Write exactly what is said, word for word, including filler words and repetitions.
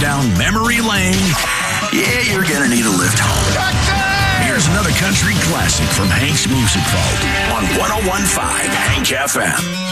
down memory lane, yeah, you're going to need a lift home. Here's another country classic from Hank's Music Vault on one oh one point five Hank F M.